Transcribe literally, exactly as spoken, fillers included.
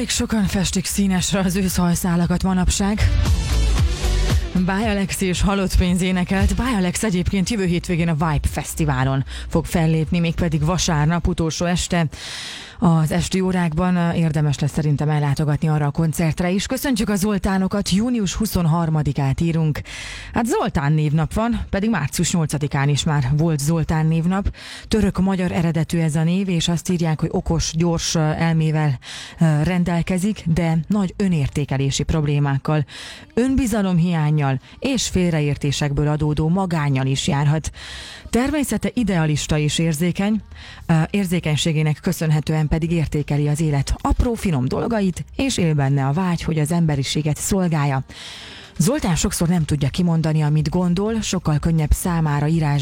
Elég sokan festik színesre az őszhajszálakat manapság. Báj Alex és Halott pénz énekelt. Báj Alex egyébként jövő hétvégén a Vibe Fesztiválon fog fellépni, mégpedig vasárnap utolsó este. Az esti órákban érdemes lesz szerintem ellátogatni arra a koncertre is. Köszöntjük a Zoltánokat, június huszonharmadikát írunk. Hát Zoltán névnap van, pedig március nyolcadikán is már volt Zoltán névnap. Török-magyar eredetű ez a név, és azt írják, hogy okos, gyors elmével rendelkezik, de nagy önértékelési problémákkal, önbizalomhiánnyal és félreértésekből adódó magánnyal is járhat. Természete idealista és érzékeny, érzékenységének köszönhetően pedig értékeli az élet apró, finom dolgait, és él benne a vágy, hogy az emberiséget szolgálja. Zoltán sokszor nem tudja kimondani, amit gondol, sokkal könnyebb számára írásban